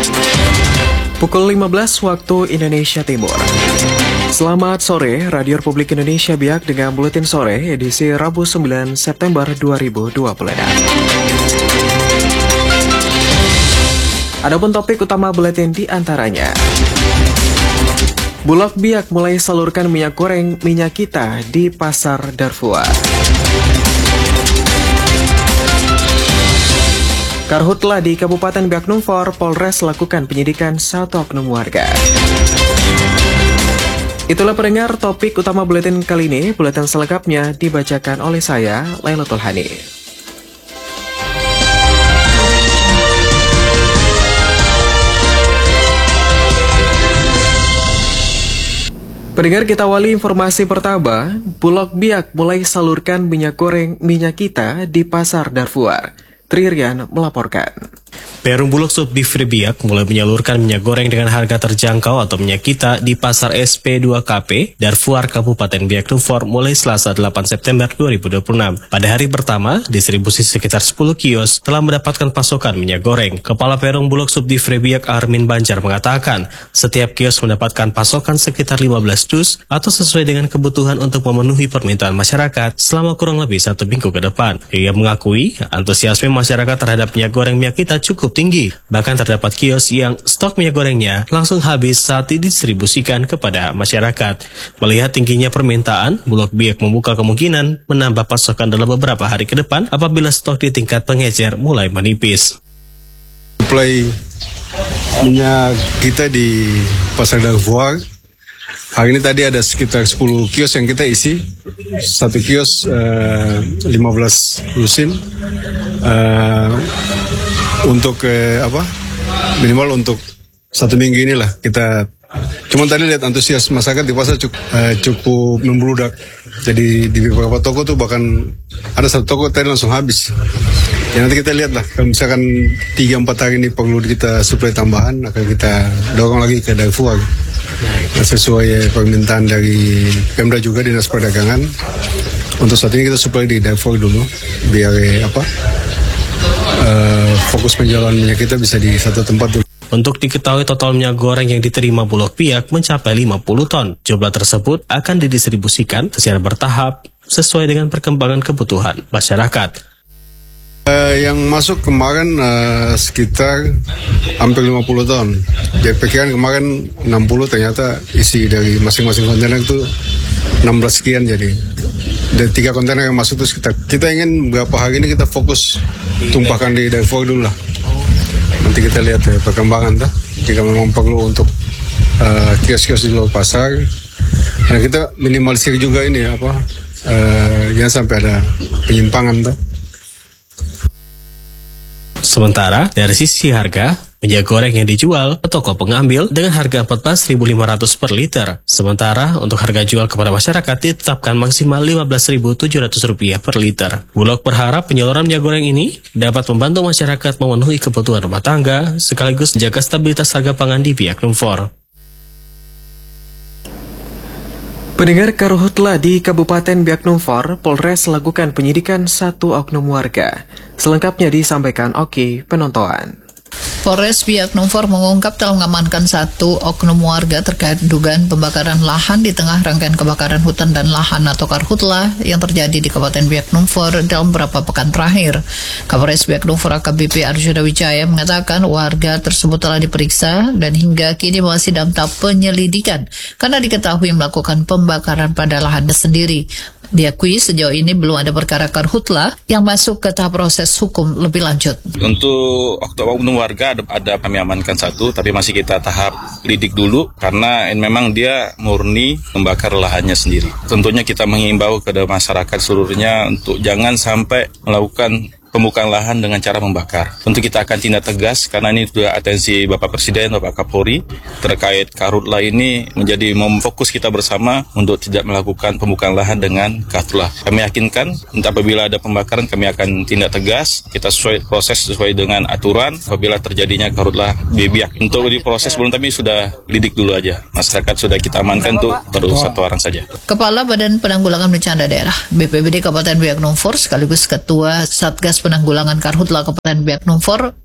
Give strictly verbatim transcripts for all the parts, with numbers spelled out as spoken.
Pukul lima belas waktu Indonesia Timur. Selamat sore, Radio Republik Indonesia Biak dengan Buletin Sore edisi Rabu sembilan September dua ribu dua puluh enam. Adapun topik utama buletin di antaranya. Bulog Biak mulai salurkan minyak goreng minyak kita di Pasar Darfur. Karhutla di Kabupaten Biak Numfor, Polres lakukan penyidikan satu oknum warga. Itulah pendengar topik utama buletin kali ini. Buletin selengkapnya dibacakan oleh saya, Lailatul Hani. Pendengar, kita awali informasi pertama. Bulog Biak mulai salurkan minyak goreng minyak kita di Pasar Darfur. Tririan melaporkan. Perum Bulog Subdivri Biak mulai menyalurkan minyak goreng dengan harga terjangkau atau minyak kita di Pasar S P dua K P Darfur Kabupaten Biak Numfor mulai Selasa delapan September dua ribu dua puluh enam. Pada hari pertama, distribusi sekitar sepuluh kios telah mendapatkan pasokan minyak goreng. Kepala Perum Bulog Subdivri Biak Armin Banjar mengatakan, setiap kios mendapatkan pasokan sekitar lima belas dus atau sesuai dengan kebutuhan untuk memenuhi permintaan masyarakat selama kurang lebih satu minggu ke depan. Ia mengakui antusiasme masyarakat terhadap minyak goreng minyak kita cukup tinggi. Bahkan terdapat kios yang stok minyak gorengnya langsung habis saat didistribusikan kepada masyarakat. Melihat tingginya permintaan, Bulog Biak membuka kemungkinan menambah pasokan dalam beberapa hari ke depan apabila stok di tingkat pengecer mulai menipis. Suplai minyak kita di Pasar Darfur hari ini tadi ada sekitar sepuluh kios yang kita isi. Satu kios uh, lima belas lusin uh, untuk uh, apa minimal untuk satu minggu inilah kita. Cuman tadi lihat antusias masyarakat di pasar cukup, uh, cukup membludak. Jadi di beberapa toko tuh bahkan ada satu toko tadi langsung habis. Ya nanti kita lihat lah, kalau misalkan tiga empat hari ini perlu kita suplai tambahan, akan kita dorong lagi ke Darfur. Nah, sesuai permintaan dari Pemda juga Dinas Perdagangan. Untuk saat ini kita suplai di Darfur dulu, biar apa uh, fokus penjualan minyak kita bisa di satu tempat dulu. Untuk diketahui total minyak goreng yang diterima Bulog Biak mencapai lima puluh ton. Jumlah tersebut akan didistribusikan secara bertahap sesuai dengan perkembangan kebutuhan masyarakat. Uh, yang masuk kemarin uh, sekitar hampir lima puluh ton. Jadi perkiraan kemarin enam puluh, ternyata isi dari masing-masing kontainer itu enam belas sekian jadi. Dari tiga kontainer yang masuk itu sekitar. Kita ingin beberapa hari ini kita fokus tumpahkan di Darfur dulu lah. Nanti kita lihat ya, perkembangan dah. Jika memang perlu untuk uh, kios-kios di luar pasar. Nah, kita minimalisir juga ini apa, uh, jangan sampai ada penyimpangan dah. Sementara dari sisi harga, minyak goreng yang dijual ke toko pengambil dengan harga empat belas ribu lima ratus per liter. Sementara untuk harga jual kepada masyarakat ditetapkan maksimal lima belas ribu tujuh ratus rupiah per liter. Bulog berharap penyaluran minyak goreng ini dapat membantu masyarakat memenuhi kebutuhan rumah tangga sekaligus menjaga stabilitas harga pangan di Biak Numfor. Pendengar, Karhutla di Kabupaten Biak Numfor, Polres lakukan penyidikan satu oknum warga. Selengkapnya disampaikan Oki Penontoan. Polres Biak Numfor mengungkap telah mengamankan satu oknum warga terkait dugaan pembakaran lahan di tengah rangkaian kebakaran hutan dan lahan atau karhutla yang terjadi di Kabupaten Biak Numfor dalam beberapa pekan terakhir. Kapolres Biak Numfor A K B P Arjuna Wijaya mengatakan warga tersebut telah diperiksa dan hingga kini masih dalam tahap penyelidikan karena diketahui melakukan pembakaran pada lahannya sendiri. Diakui sejauh ini belum ada perkara karhutla yang masuk ke tahap proses hukum lebih lanjut. Untuk oknum warga ada, ada kami amankan satu, tapi masih kita tahap lidik dulu karena memang dia murni membakar lahannya sendiri. Tentunya kita mengimbau kepada masyarakat seluruhnya untuk jangan sampai melakukan pembukaan lahan dengan cara membakar. Tentu kita akan tindak tegas karena ini sudah atensi Bapak Presiden, Bapak Kapolri terkait karhutla ini menjadi fokus kita bersama untuk tidak melakukan pembukaan lahan dengan karhutla. Kami yakinkan untuk apabila ada pembakaran kami akan tindak tegas, kita sesuai proses sesuai dengan aturan apabila terjadinya karhutla di Biak. Untuk di proses belum kami sudah lidik dulu aja. Masyarakat sudah kita amankan untuk baru satu orang saja. Kepala Badan Penanggulangan Bencana Daerah B P B D Kabupaten Biak Numfor sekaligus Ketua Satgas Penanggulangan Karhutla Kabupaten Biak Numfor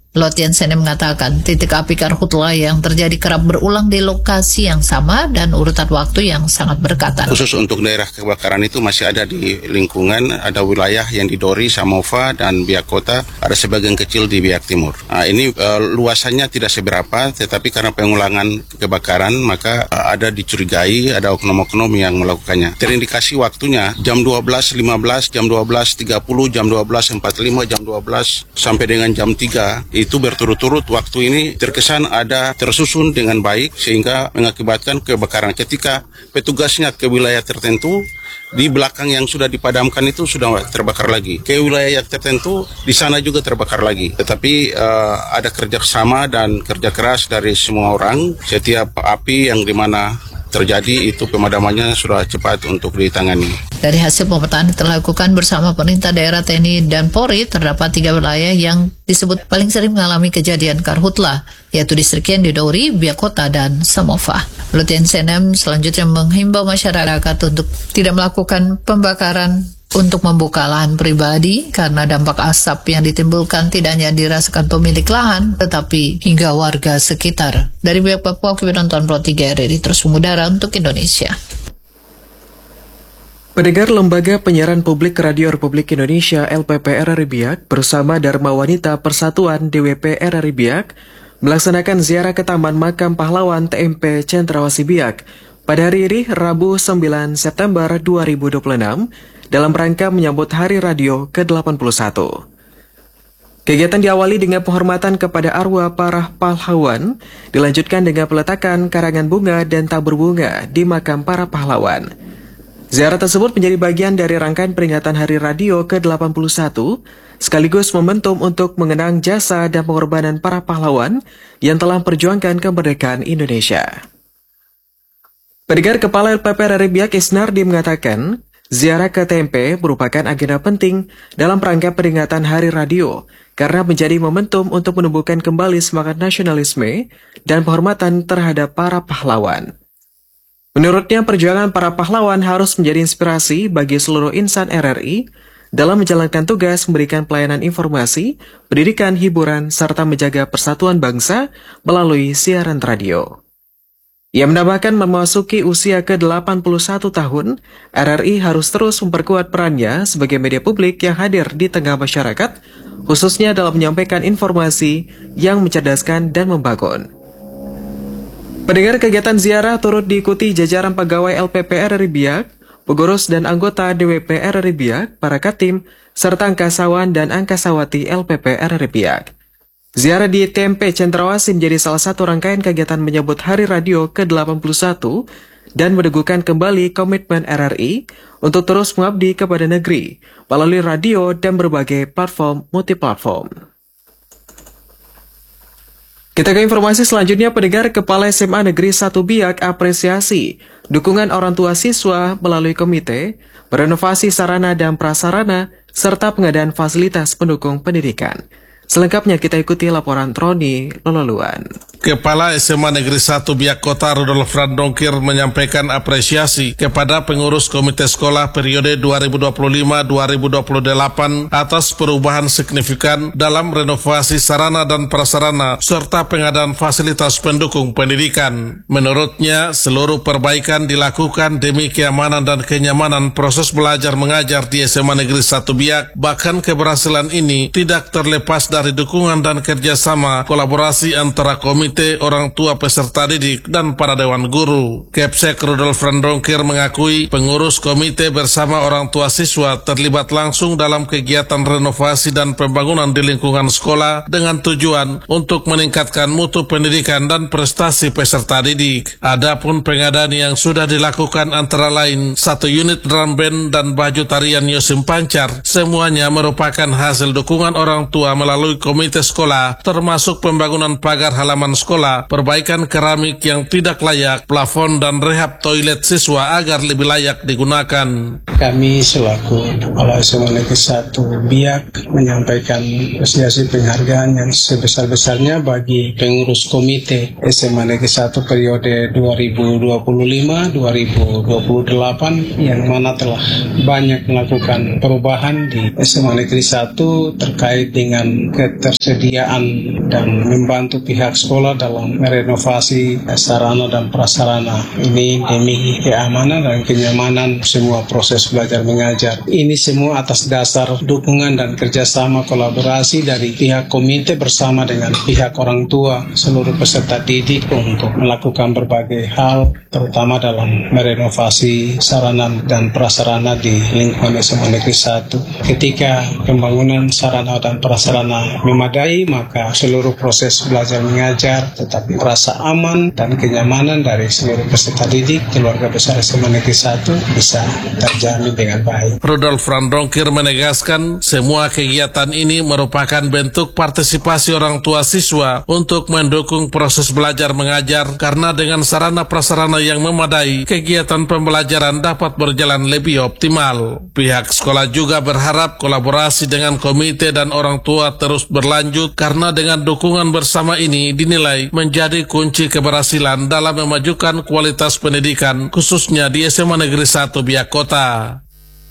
Lotien Sene mengatakan titik api karhutla yang terjadi kerap berulang di lokasi yang sama dan urutan waktu yang sangat berdekatan. Khusus untuk daerah kebakaran itu masih ada di lingkungan, ada wilayah yang di Dori, Samova, dan Biak Kota, ada sebagian kecil di Biak Timur. Nah, ini uh, luasannya tidak seberapa, tetapi karena pengulangan kebakaran, maka uh, ada dicurigai, ada oknum-oknum yang melakukannya. Terindikasi waktunya jam dua belas lima belas, jam dua belas tiga puluh, jam dua belas empat puluh lima, jam dua belas sampai dengan jam tiga, itu berturut-turut waktu ini terkesan ada tersusun dengan baik sehingga mengakibatkan kebakaran. Ketika petugasnya ke wilayah tertentu, di belakang yang sudah dipadamkan itu sudah terbakar lagi. Ke wilayah tertentu, di sana juga terbakar lagi. Tetapi uh, ada kerjasama dan kerja keras dari semua orang. Setiap api yang dimana terjadi itu pemadamannya sudah cepat untuk ditangani. Dari hasil pemetaan yang dilakukan bersama pemerintah daerah, T N I, dan Polri, terdapat tiga wilayah yang disebut paling sering mengalami kejadian karhutla, yaitu Distrik Yen di Dori, Biak Kota, dan Samova. Lotien Senem selanjutnya menghimbau masyarakat untuk tidak melakukan pembakaran untuk membuka lahan pribadi karena dampak asap yang ditimbulkan tidak hanya dirasakan pemilik lahan tetapi hingga warga sekitar. Dari Biak Papua, penonton Pro tiga R R I terus mengudara untuk Indonesia. Pendengar, Lembaga Penyiaran Publik Radio Republik Indonesia L P P R R I Biak bersama Dharma Wanita Persatuan D W P R R I Biak melaksanakan ziarah ke Taman Makam Pahlawan T M P Cendrawasih Biak pada hari ini Rabu sembilan September dua ribu dua puluh enam dalam rangka menyambut Hari Radio ke delapan puluh satu. Kegiatan diawali dengan penghormatan kepada arwah para pahlawan, dilanjutkan dengan peletakan karangan bunga dan tabur bunga di makam para pahlawan. Ziarah tersebut menjadi bagian dari rangkaian peringatan Hari Radio ke delapan puluh satu, sekaligus momentum untuk mengenang jasa dan pengorbanan para pahlawan yang telah memperjuangkan kemerdekaan Indonesia. Pendengar, Kepala L P P R R I Biak Isnardi mengatakan, ziarah ke T M P merupakan agenda penting dalam rangka peringatan Hari Radio karena menjadi momentum untuk menumbuhkan kembali semangat nasionalisme dan penghormatan terhadap para pahlawan. Menurutnya, perjuangan para pahlawan harus menjadi inspirasi bagi seluruh insan R R I dalam menjalankan tugas memberikan pelayanan informasi, pendidikan, hiburan, serta menjaga persatuan bangsa melalui siaran radio. Ia menambahkan memasuki usia ke delapan puluh satu tahun, R R I harus terus memperkuat perannya sebagai media publik yang hadir di tengah masyarakat, khususnya dalam menyampaikan informasi yang mencerdaskan dan membangun. Pendengar, kegiatan ziarah turut diikuti jajaran pegawai L P P R R I Biak, pengurus dan anggota D W P R R I Biak, para Katim, serta angkasawan dan angkasawati L P P R R I Biak. Ziarah di T M P Cendrawasih menjadi salah satu rangkaian kegiatan menyambut Hari Radio ke delapan puluh satu dan meneguhkan kembali komitmen R R I untuk terus mengabdi kepada negeri melalui radio dan berbagai platform multiplatform. Kita ke informasi selanjutnya, pendengar. Kepala S M A Negeri satu Biak apresiasi dukungan orang tua siswa melalui komite merenovasi sarana dan prasarana serta pengadaan fasilitas pendukung pendidikan. Selengkapnya kita ikuti laporan Troni Lololuan. Kepala S M A Negeri satu Biak Kota Rudolf Randongkir menyampaikan apresiasi kepada pengurus komite sekolah periode dua ribu dua puluh lima dua ribu dua puluh delapan atas perubahan signifikan dalam renovasi sarana dan prasarana serta pengadaan fasilitas pendukung pendidikan. Menurutnya, seluruh perbaikan dilakukan demi keamanan dan kenyamanan proses belajar mengajar di S M A Negeri satu Biak. Bahkan keberhasilan ini tidak terlepas dari dukungan dan kerjasama kolaborasi antara komite, orang tua peserta didik, dan para dewan guru. Kepsek Rudolf Randongkir mengakui pengurus komite bersama orang tua siswa terlibat langsung dalam kegiatan renovasi dan pembangunan di lingkungan sekolah dengan tujuan untuk meningkatkan mutu pendidikan dan prestasi peserta didik. Adapun pengadaan yang sudah dilakukan antara lain satu unit drum band dan baju tarian Yosim Pancar, semuanya merupakan hasil dukungan orang tua melalui komite sekolah, termasuk pembangunan pagar halaman sekolah, perbaikan keramik yang tidak layak, plafon dan rehab toilet siswa agar lebih layak digunakan. Kami selaku Kepala S M A Negeri satu Biak menyampaikan apresiasi penghargaan yang sebesar-besarnya bagi pengurus komite S M A Negeri satu periode dua ribu dua puluh lima dua ribu dua puluh delapan yang mana telah banyak melakukan perubahan di S M A Negeri satu terkait dengan ketersediaan dan membantu pihak sekolah dalam merenovasi sarana dan prasarana ini demi keamanan dan kenyamanan semua proses belajar mengajar. Ini semua atas dasar dukungan dan kerjasama kolaborasi dari pihak komite bersama dengan pihak orang tua seluruh peserta didik untuk melakukan berbagai hal terutama dalam merenovasi sarana dan prasarana di lingkungan S M A Negeri satu. Ketika pembangunan sarana dan prasarana memadai, maka seluruh proses belajar mengajar tetap merasa aman dan kenyamanan dari seluruh peserta didik keluarga besar S M A Negeri satu bisa terjamin dengan baik. Rudolf Randongkir menegaskan semua kegiatan ini merupakan bentuk partisipasi orang tua siswa untuk mendukung proses belajar mengajar karena dengan sarana prasarana yang memadai, kegiatan pembelajaran dapat berjalan lebih optimal. Pihak sekolah juga berharap kolaborasi dengan komite dan orang tua terus berlanjut karena dengan dukungan bersama ini dinilai menjadi kunci keberhasilan dalam memajukan kualitas pendidikan khususnya di S M A Negeri satu Biak Kota.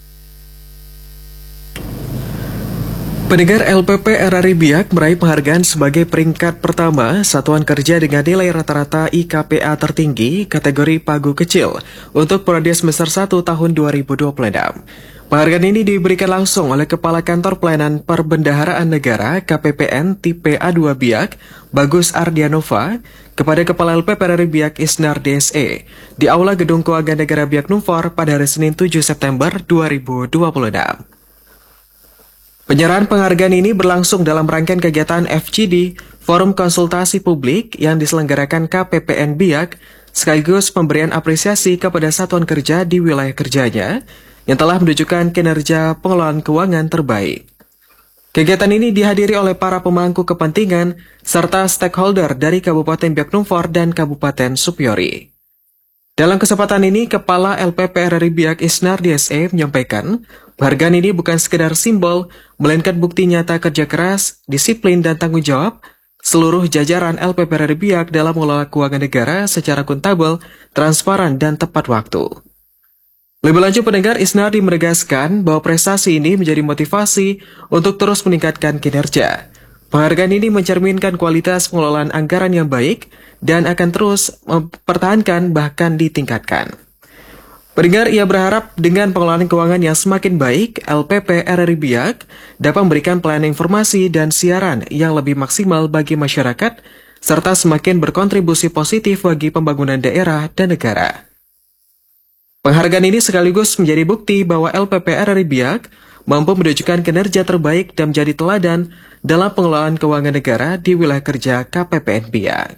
Pendengar, L P P R R I Biak meraih penghargaan sebagai peringkat pertama satuan kerja dengan nilai rata-rata I K P A tertinggi kategori pagu kecil untuk periode semester satu tahun dua ribu dua puluh enam. Penghargaan ini diberikan langsung oleh Kepala Kantor Pelayanan Perbendaharaan Negara K P P N tipe A dua Biak, Bagus Ardianova, kepada Kepala L P P R R I Biak Isnar D S E di Aula Gedung Keuangan Negara Biak Numfor pada hari Senin tujuh September dua ribu dua puluh enam. Penyerahan penghargaan ini berlangsung dalam rangkaian kegiatan F G D, Forum Konsultasi Publik yang diselenggarakan K P P N Biak, sekaligus pemberian apresiasi kepada satuan kerja di wilayah kerjanya yang telah menunjukkan kinerja pengelolaan keuangan terbaik. Kegiatan ini dihadiri oleh para pemangku kepentingan serta stakeholder dari Kabupaten Biak Numfor dan Kabupaten Supiori. Dalam kesempatan ini, Kepala L P P R R I Biak Isnar D S E menyampaikan, penghargaan ini bukan sekedar simbol, melainkan bukti nyata kerja keras, disiplin, dan tanggung jawab seluruh jajaran L P P R R I Biak dalam mengelola keuangan negara secara akuntabel, transparan, dan tepat waktu. Lebih lanjut, pendengar, Isnardi menegaskan bahwa prestasi ini menjadi motivasi untuk terus meningkatkan kinerja. Penghargaan ini mencerminkan kualitas pengelolaan anggaran yang baik dan akan terus mempertahankan bahkan ditingkatkan. Pendengar, ia berharap dengan pengelolaan keuangan yang semakin baik, L P P R R I Biak dapat memberikan pelayanan informasi dan siaran yang lebih maksimal bagi masyarakat, serta semakin berkontribusi positif bagi pembangunan daerah dan negara. Penghargaan ini sekaligus menjadi bukti bahwa L P P R R I Biak mampu menunjukkan kinerja terbaik dan menjadi teladan dalam pengelolaan keuangan negara di wilayah kerja K P P N Biak.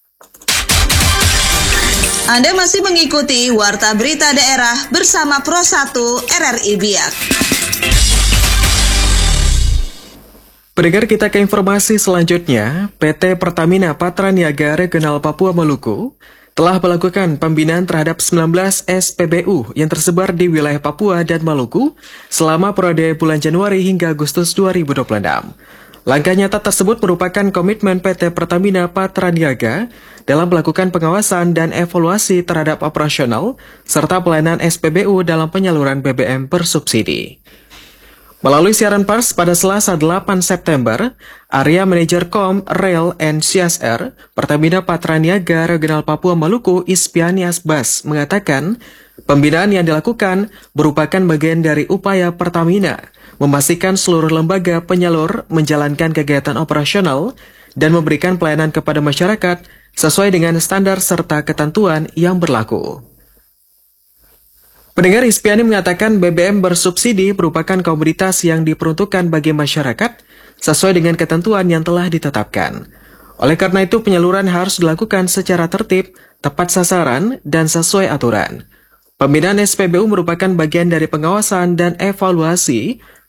Anda masih mengikuti Warta Berita Daerah bersama Pro satu R R I Biak. Pendengar, kita ke informasi selanjutnya. P T Pertamina Patraniaga Regional Papua Maluku telah melakukan pembinaan terhadap sembilan belas S P B U yang tersebar di wilayah Papua dan Maluku selama periode bulan Januari hingga Agustus dua ribu dua puluh enam. Langkah nyata tersebut merupakan komitmen P T Pertamina Patraniaga dalam melakukan pengawasan dan evaluasi terhadap operasional serta pelayanan S P B U dalam penyaluran B B M bersubsidi. Melalui siaran pers pada Selasa delapan September, Area Manager Kom, Rail and C S R Pertamina Patraniaga Regional Papua Maluku Ispiani Asbas mengatakan pembinaan yang dilakukan merupakan bagian dari upaya Pertamina memastikan seluruh lembaga penyalur menjalankan kegiatan operasional dan memberikan pelayanan kepada masyarakat sesuai dengan standar serta ketentuan yang berlaku. Pendengar, Ispiani mengatakan B B M bersubsidi merupakan komoditas yang diperuntukkan bagi masyarakat sesuai dengan ketentuan yang telah ditetapkan. Oleh karena itu, penyaluran harus dilakukan secara tertib, tepat sasaran, dan sesuai aturan. Pembinaan S P B U merupakan bagian dari pengawasan dan evaluasi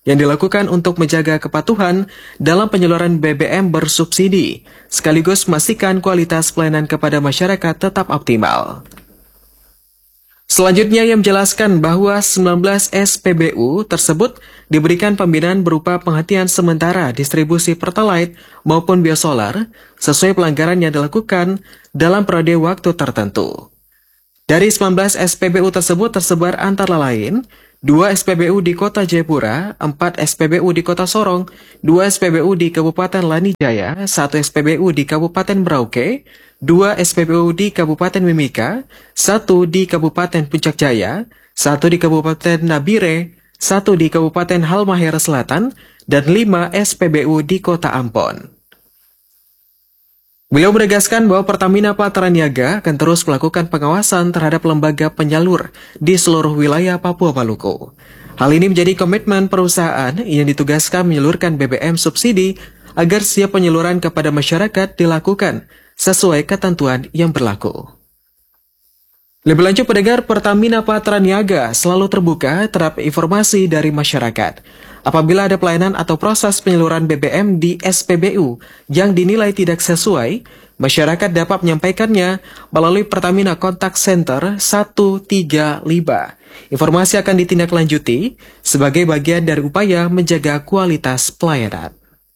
yang dilakukan untuk menjaga kepatuhan dalam penyaluran B B M bersubsidi, sekaligus memastikan kualitas pelayanan kepada masyarakat tetap optimal. Selanjutnya ia menjelaskan bahwa sembilan belas S P B U tersebut diberikan pembinaan berupa penghentian sementara distribusi Pertalite maupun biosolar sesuai pelanggaran yang dilakukan dalam periode waktu tertentu. Dari sembilan belas S P B U tersebut tersebar antara lain dua S P B U di Kota Jayapura, empat S P B U di Kota Sorong, dua S P B U di Kabupaten Lanijaya, satu S P B U di Kabupaten Merauke, dua S P B U di Kabupaten Mimika, satu di Kabupaten Puncak Jaya, satu di Kabupaten Nabire, satu di Kabupaten Halmahera Selatan, dan lima S P B U di Kota Ambon. Beliau menegaskan bahwa Pertamina Patraniaga akan terus melakukan pengawasan terhadap lembaga penyalur di seluruh wilayah Papua Maluku. Hal ini menjadi komitmen perusahaan yang ditugaskan menyalurkan B B M subsidi agar siap penyaluran kepada masyarakat dilakukan sesuai ketentuan yang berlaku. Lebih lanjut, pendengar, Pertamina Patraniaga selalu terbuka terhadap informasi dari masyarakat. Apabila ada pelayanan atau proses penyaluran B B M di S P B U yang dinilai tidak sesuai, masyarakat dapat menyampaikannya melalui Pertamina Contact Center satu tiga lima. Informasi akan ditindaklanjuti sebagai bagian dari upaya menjaga kualitas pelayanan.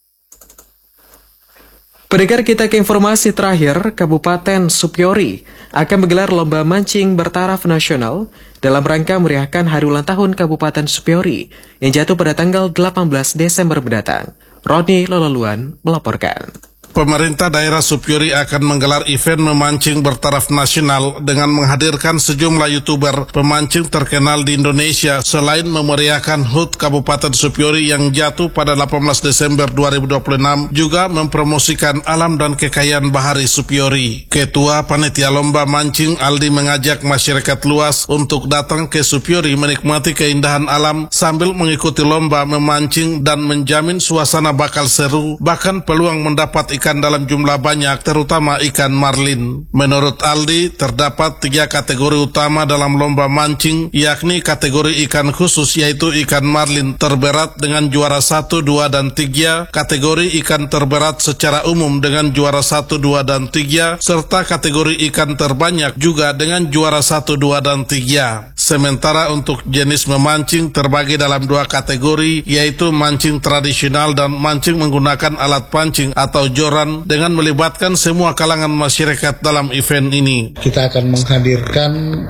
Pendengar, kita ke informasi terakhir. Kabupaten Supiori akan menggelar lomba mancing bertaraf nasional dalam rangka meriahkan hari ulang tahun Kabupaten Supiori yang jatuh pada tanggal delapan belas Desember mendatang. Roni Lolaluan melaporkan. Pemerintah daerah Supiori akan menggelar event memancing bertaraf nasional dengan menghadirkan sejumlah YouTuber pemancing terkenal di Indonesia selain memeriahkan H U T Kabupaten Supiori yang jatuh pada delapan belas Desember dua ribu dua puluh enam, juga mempromosikan alam dan kekayaan bahari Supiori. Ketua Panitia Lomba Mancing Aldi mengajak masyarakat luas untuk datang ke Supiori menikmati keindahan alam sambil mengikuti lomba memancing dan menjamin suasana bakal seru, bahkan peluang mendapat ikan ikan dalam jumlah banyak, terutama ikan marlin. Menurut Aldi, terdapat tiga kategori utama dalam lomba mancing, yakni kategori ikan khusus yaitu ikan marlin terberat dengan juara satu, dua, dan tiga, kategori ikan terberat secara umum dengan juara satu, dua, dan tiga, serta kategori ikan terbanyak juga dengan juara satu, dua, dan tiga. Sementara untuk jenis memancing terbagi dalam dua kategori, yaitu mancing tradisional dan mancing menggunakan alat pancing atau joran dengan melibatkan semua kalangan masyarakat dalam event ini. Kita akan menghadirkan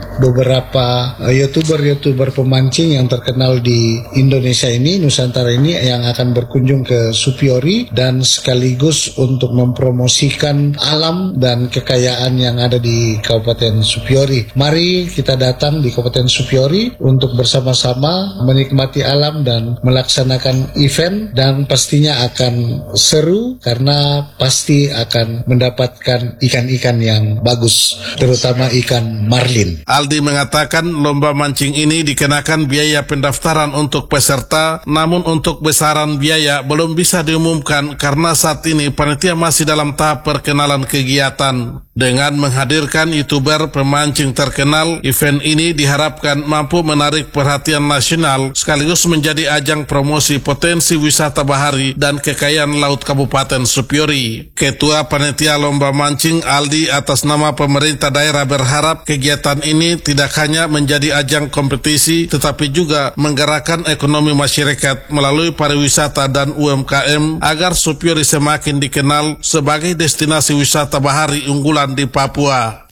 beberapa YouTuber-YouTuber pemancing yang terkenal di Indonesia ini, Nusantara ini, yang akan berkunjung ke Supiori dan sekaligus untuk mempromosikan alam dan kekayaan yang ada di Kabupaten Supiori. Mari kita datang di Kabupaten Supiori untuk bersama-sama menikmati alam dan melaksanakan event, dan pastinya akan seru karena pasti akan mendapatkan ikan-ikan yang bagus, terutama ikan marlin. Aldi mengatakan lomba mancing ini dikenakan biaya pendaftaran untuk peserta, namun untuk besaran biaya belum bisa diumumkan karena saat ini panitia masih dalam tahap perkenalan kegiatan. Dengan menghadirkan YouTuber pemancing terkenal, event ini diharapkan mampu menarik perhatian nasional sekaligus menjadi ajang promosi potensi wisata bahari dan kekayaan laut Kabupaten Supiori. Ketua Panitia Lomba Mancing Aldi atas nama pemerintah daerah berharap kegiatan ini tidak hanya menjadi ajang kompetisi tetapi juga menggerakkan ekonomi masyarakat melalui pariwisata dan U M K M agar Supiori semakin dikenal sebagai destinasi wisata bahari unggulan di Papua.